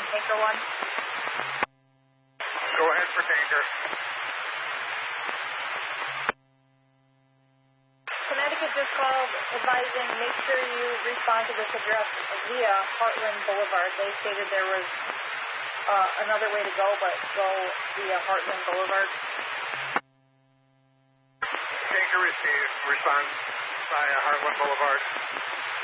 Tanker 1. Go ahead for Tanker. Connecticut just called advising make sure you respond to this address via Heartland Boulevard. They stated there was another way to go, but go via Heartland Boulevard. Tanker received. Respond via Heartland Boulevard.